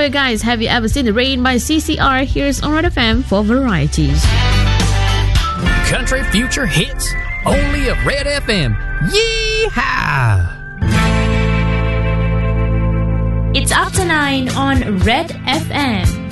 way, guys, have you ever seen the rain by CCR? Here's on Red FM for varieties. Country future hits, only at Red FM. Yeehaw! It's after 9 on Red FM.